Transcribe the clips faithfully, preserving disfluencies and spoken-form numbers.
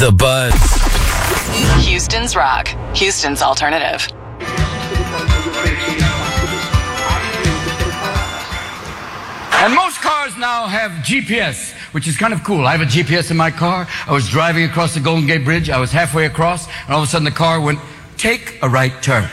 The Buzz. Houston's rock. Houston's alternative. And most cars now have G P S, which is kind of cool. I have a G P S in my car. I was driving across the Golden Gate Bridge. I was halfway across, and all of a sudden the car went, take a right turn.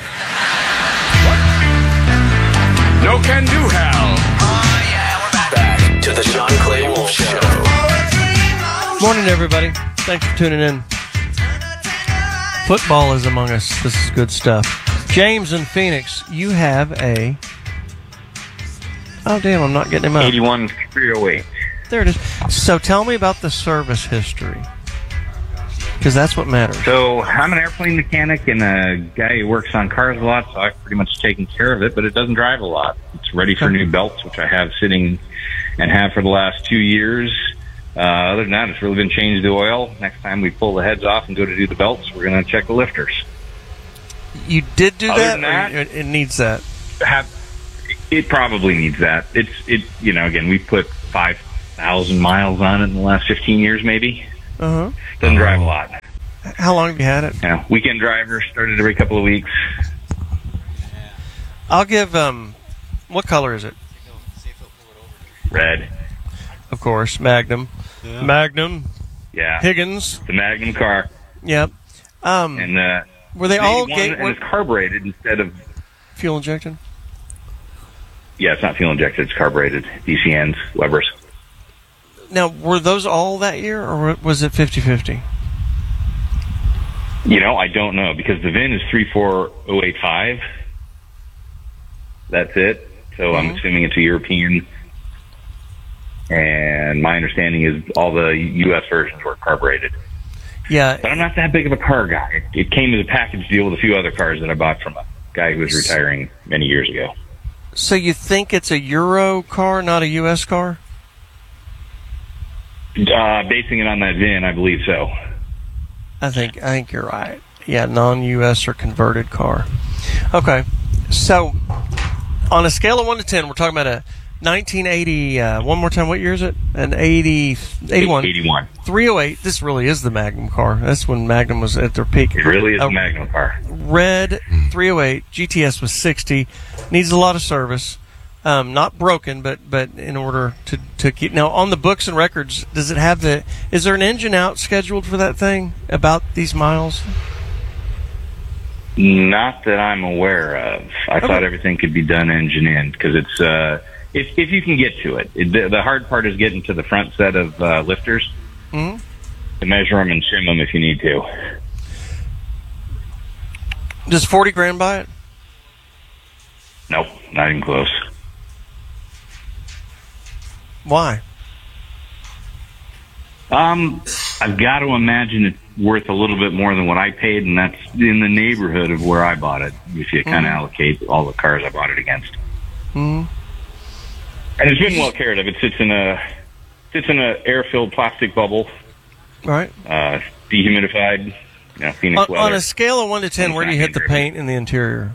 No can do, Hal. Oh, yeah, we're back. Back to the Sean Clay Wolf Show. Morning, everybody. Thanks for tuning in. Football is among us. This is good stuff. James in Phoenix, you have a... Oh, damn, I'm not getting him up. eighty-one three oh eight. There it is. So tell me about the service history, because that's what matters. So I'm an airplane mechanic and a guy who works on cars a lot, so I've pretty much taken care of it, but it doesn't drive a lot. It's ready for new belts, which I have sitting and have for the last two years. Uh, other than that, it's really been changed the oil. Next time we pull the heads off and go to do the belts, we're going to check the lifters. You did do Other that, than that, or it needs that? Have, it probably needs that. It's, it, you know, again, we put five thousand miles on it in the last fifteen years, maybe. Uh-huh. Doesn't drive a lot. How long have you had it? Yeah, weekend driver, started every couple of weeks. I'll give, um, what color is it? Red. Of course, Magnum. Yeah. Magnum. Yeah. Higgins. The Magnum car. Yep. Um, and uh, were they all gate? And it's carbureted instead of fuel injected? Yeah, it's not fuel injected. It's carbureted. D C Ns, Webers. Now, were those all that year, or was it fifty-fifty? You know, I don't know, because the V I N is three four oh eight five. That's it. So mm-hmm. I'm assuming it's a European. And my understanding is all the U S versions were carbureted. Yeah. But I'm not that big of a car guy. It came as a package deal with a few other cars that I bought from a guy who was retiring many years ago. So you think it's a Euro car, not a U S car? Uh, basing it on that V I N, I believe so. I think I think you're right. Yeah, non-U S or converted car. Okay. So on a scale of one to ten, we're talking about a nineteen eighty, uh, one more time, what year is it? An eighty, eighty-one. eighty-one. three oh eight. This really is the Magnum car. That's when Magnum was at their peak. It really is a the Magnum car. Red three oh eight. G T S was sixty. Needs a lot of service. Um, not broken, but, but in order to, to keep... Now, on the books and records, does it have the... Is there an engine out scheduled for that thing about these miles? Not that I'm aware of. I okay. thought everything could be done engine in, because it's... Uh, if, if you can get to it. it the, the hard part is getting to the front set of uh, lifters mm-hmm. to measure them and trim them if you need to. Does forty grand buy it? Nope, not even close. Why? Um, I've got to imagine it's worth a little bit more than what I paid, and that's in the neighborhood of where I bought it, if you kind of mm-hmm. allocate all the cars I bought it against. Mm-hmm. And it's been well cared of. It sits in a sits in a air-filled plastic bubble. Right. Uh, dehumidified. You know, Phoenix on, weather. On a scale of one to ten, where do you hit the paint in the interior?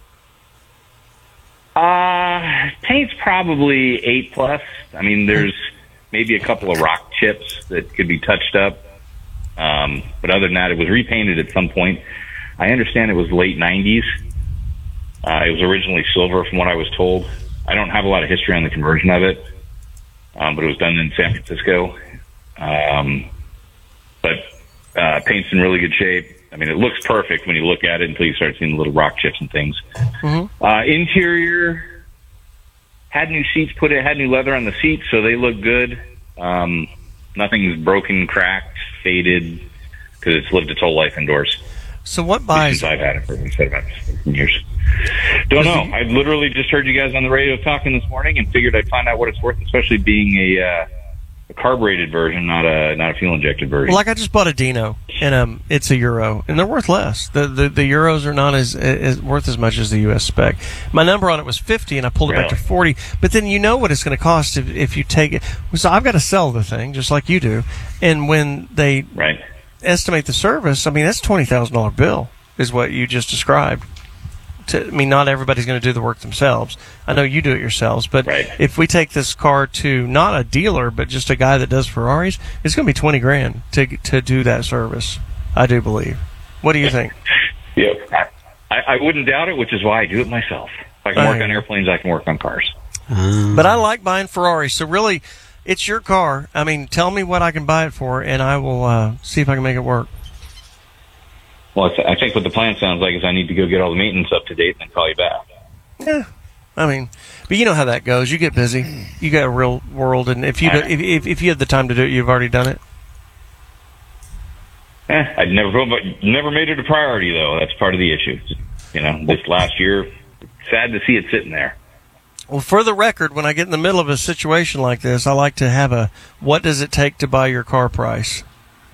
Uh, paint's probably eight plus. I mean, there's maybe a couple of rock chips that could be touched up. Um, but other than that, it was repainted at some point. I understand it was late nineties. Uh, it was originally silver from what I was told. I don't have a lot of history on the conversion of it. Um, but it was done in San Francisco. Um, but, uh, paint's in really good shape. I mean, it looks perfect when you look at it until you start seeing the little rock chips and things. Mm-hmm. Uh, interior had new seats put in, had new leather on the seats, so they look good. Um, nothing's broken, cracked, faded, because it's lived its whole life indoors. So what buys? Since I've had it for about fifteen years. Don't know. I literally just heard you guys on the radio talking this morning and figured I'd find out what it's worth, especially being a, uh, a carbureted version, not a not a fuel injected version. Well, like I just bought a Dino, and um, it's a Euro, and they're worth less. The the, the Euros are not as, as worth as much as the U S spec. My number on it was fifty, and I pulled it really? back to forty. But then you know what it's going to cost if if you take it. So I've got to sell the thing just like you do, and when they right. estimate the service, I mean that's twenty thousand dollar bill is what you just described. to, I mean, not everybody's going to do the work themselves. I know you do it yourselves, but Right. if we take this car to not a dealer, but just a guy that does Ferraris, it's going to be twenty grand to to do that service. I do believe. What do you think? Yep. I, I wouldn't doubt it, which is why I do it myself. If I can work on airplanes, I can work on cars. Um, But I like buying Ferraris, so really, it's your car. I mean, tell me what I can buy it for, and I will uh, see if I can make it work. Well, it's, I think what the plan sounds like is I need to go get all the maintenance up to date and then call you back. Yeah, I mean, but you know how that goes. You get busy. You got a real world, and if you do, if, if if you had the time to do it, you've already done it. Eh, I'd never never made it a priority, though. That's part of the issue. You know, this last year, sad to see it sitting there. Well, for the record, when I get in the middle of a situation like this, I like to have a what does it take to buy your car price.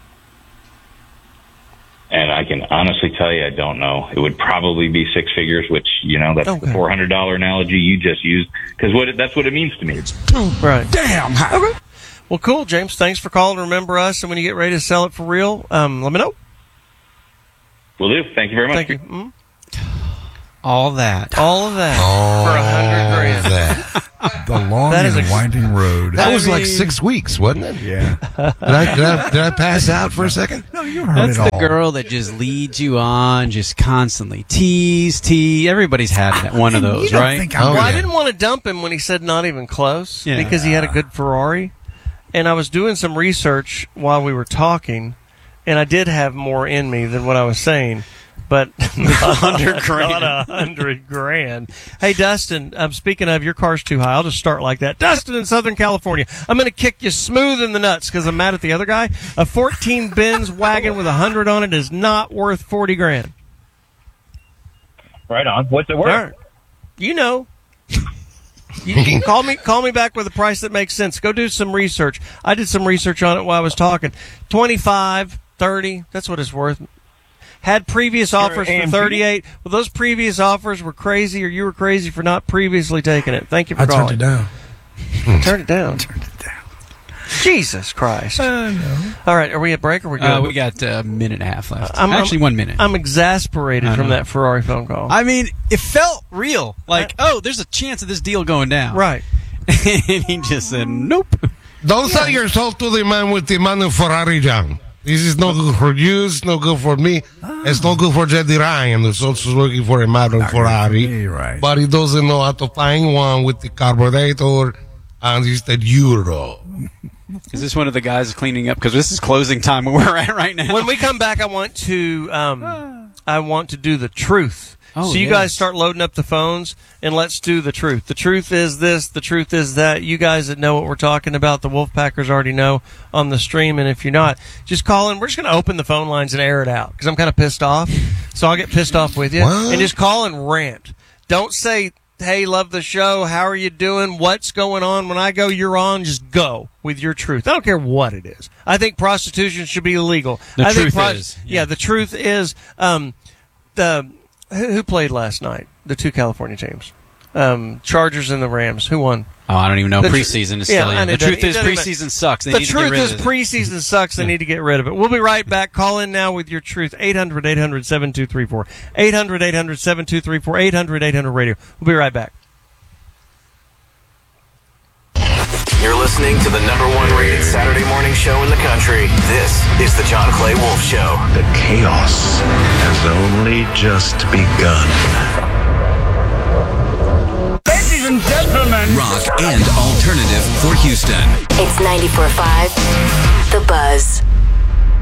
And I can honestly tell you, I don't know. It would probably be six figures, which, you know, that's Okay. the four hundred dollars analogy you just used, because what it, that's what it means to me. Right. Damn. Okay. Well, cool, James. Thanks for calling. Remember us, and when you get ready to sell it for real, um, let me know. Will do. Thank you very much. Thank you. Mm? all that. All of that All for a hundred grand. that. The long That is and a- winding road. That I was like mean- six weeks, wasn't it? Yeah. Did I, did I, did I pass out for a second? No, you heard That's it the all. girl that just leads you on, just constantly tease, tease. Everybody's had that one of those, You don't right? think I'm Oh, Well, I yeah. didn't want to dump him when he said not even close Yeah. because he had a good Ferrari. And I was doing some research while we were talking, and I did have more in me than what I was saying. But a hundred grand. Not a hundred grand. Hey, Dustin, um, speaking of, your car's too high. I'll just start like that. Dustin in Southern California. I'm going to kick you smooth in the nuts because I'm mad at the other guy. A fourteen Benz wagon with a hundred on it is not worth forty grand. Right on. What's it All right. You know. You can call me call me back with a price that makes sense. Go do some research. I did some research on it while I was talking. twenty-five, thirty, that's what it's worth. Had previous offers for thirty-eight. Well, those previous offers were crazy, or you were crazy for not previously taking it. Thank you for I calling. turned it down. Turn it down. Turned it down. Jesus Christ. I know. All right, are we at break or we good? Uh, we got a minute and a half left. I'm- I'm- Actually, one minute. I'm exasperated I from know. that Ferrari phone call. I mean, it felt real. Like, oh, there's a chance of this deal going down. right. And he just said, nope. Don't sell your soul to the man with the money Ferrari, John. This is no good for you. It's no good for me. It's no good for Jedi Ryan, who's also looking for a modern Ferrari. me, right. But he doesn't know how to find one with the carburetor and instead Euro. Is this one of the guys cleaning up? Because this is closing time where we're at right now. When we come back, I want to um, I want to do the truth. Oh, so you yes. guys start loading up the phones, and let's do the truth. The truth is this. The truth is that. You guys that know what we're talking about, the Wolfpackers already know on the stream. And if you're not, just call in. We're just going to open the phone lines and air it out because I'm kind of pissed off. So I'll get pissed off with you. What? And just call and rant. Don't say, hey, love the show. How are you doing? What's going on? When I go, you're on. Just go with your truth. I don't care what it is. I think prostitution should be illegal. The I think truth is, Yeah. yeah. the truth is um, the who, who played last night? The two California teams. Um, Chargers and the Rams. Who won? Oh, I don't even know. The tr- Preseason is yeah, still I in. know The that- truth it is, doesn't preseason sucks. They the need to truth get rid is of it. preseason sucks. They need to get rid of it. We'll be right back. Call in now with your truth. eight hundred, eight hundred, seven two three four. eight hundred, eight hundred, seven two three four. eight hundred, eight hundred radio. We'll be right back. You're listening to the number one rated Saturday morning show in the country. This is the John Clay Wolf Show. The chaos has only just begun. Ladies and gentlemen. Rock and alternative for Houston. It's ninety-four point five The Buzz.